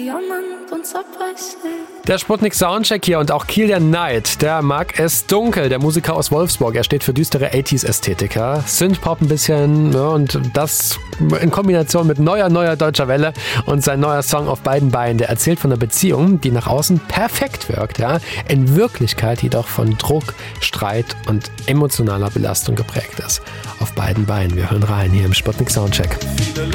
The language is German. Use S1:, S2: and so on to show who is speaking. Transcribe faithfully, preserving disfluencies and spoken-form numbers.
S1: Der Sputnik Soundcheck hier und auch Kilian Knight, der mag es dunkel, der Musiker aus Wolfsburg. Er steht für düstere achtziger-Ästhetiker, Synthpop ein bisschen, ja, und das in Kombination mit neuer, neuer deutscher Welle. Und sein neuer Song Auf beiden Beinen, der erzählt von einer Beziehung, die nach außen perfekt wirkt, ja, in Wirklichkeit jedoch von Druck, Streit und emotionaler Belastung geprägt ist. Auf beiden Beinen, wir hören rein hier im Sputnik Soundcheck.